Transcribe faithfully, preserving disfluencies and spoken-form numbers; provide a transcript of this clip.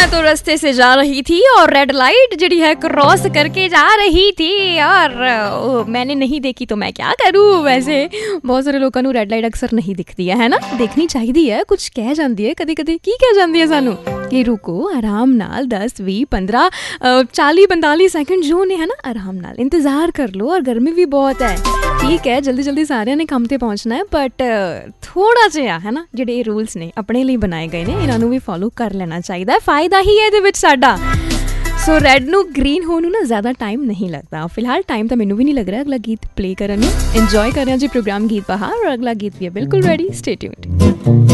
मैं तो रास्ते से जा रही थी और रेड लाइट जी है क्रॉस करके जा रही थी और ओ, मैंने नहीं देखी तो मैं क्या करूँ। वैसे बहुत सारे लोगों को रेड लाइट अक्सर नहीं दिखती है ना, देखनी चाहिए है। कुछ कह जाती है कदी कदी की कह जाती है सानू कि रुको आराम नाल दस भी पंद्रह चाली पैंताली सैकेंड जो ने है ना आराम नाल इंतजार कर लो। और गर्मी भी बहुत है, ठीक है जल्दी जल्दी सारे ने काम ते पहुँचना है, बट थोड़ा जिहा है ना ਜਿਹੜੇ रूल्स ने अपने लिए बनाए गए ने इन्हों भी फॉलो कर लेना चाहिए, फायदा ही है ਇਹਦੇ ਸਾਡਾ। सो रैड ਨੂੰ ग्रीन होने ਨੂੰ ना ज़्यादा टाइम नहीं लगता। फिलहाल टाइम तो मैनू भी नहीं लग रहा अगला गीत प्ले करने। इंजॉय कर रहे हैं जी प्रोग्राम गीत बहार और अगला गीत भी है बिल्कुल रेडी। Stay tuned.